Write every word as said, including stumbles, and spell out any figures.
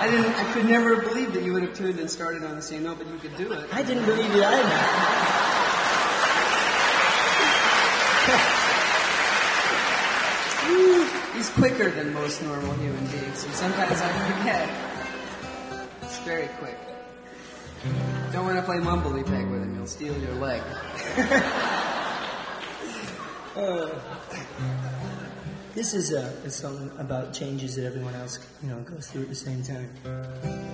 I didn't. I could never believe that you would have tuned and started on the same note, but you could do it. I didn't believe it either. He's quicker than most normal human beings, so sometimes I forget. It's very quick. Don't want to play Mumbly Peg with him, he'll steal your leg. uh, this is a, a song about changes that everyone else, you know, goes through at the same time.